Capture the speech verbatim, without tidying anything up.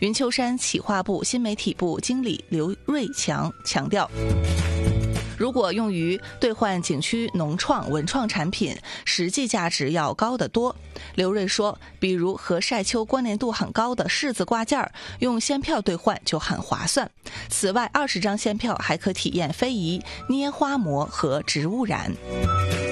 云丘山企划部新媒体部经理刘瑞强强调，如果用于兑换景区农创文创产品，实际价值要高得多。刘瑞说，比如和晒秋关联度很高的柿子挂件儿，用仙票兑换就很划算。此外，二十张仙票还可体验非遗、捏花模和植物染。